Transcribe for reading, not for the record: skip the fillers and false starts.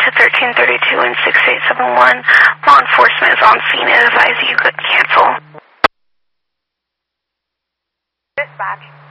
to 1332 and 6871. Law enforcement is on scene and advise you could cancel. Dispatch.